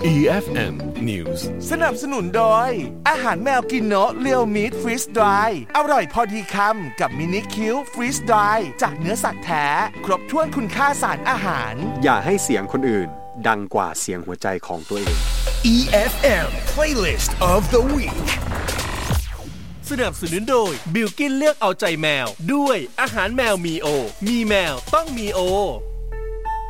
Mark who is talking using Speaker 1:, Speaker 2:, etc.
Speaker 1: EFM News
Speaker 2: สนับสนุนโดยอาหารแมวกินโนะเรียวมีทฟรีสดรายอร่อยพอดีคำกับมินิคิวฟรีสดรายจากเนื้อสัตว์แท้ครบถ้วนคุณค่าสารอาหาร
Speaker 3: อย่าให้เสียงคนอื่นดังกว่าเสียงหัวใจของตัวเอง
Speaker 1: EFM Playlist of the Week
Speaker 4: สนับสนุนโดยบิลกินเลือกเอาใจแมวด้วยอาหารแมวมีโอมีแมวต้องมีโอ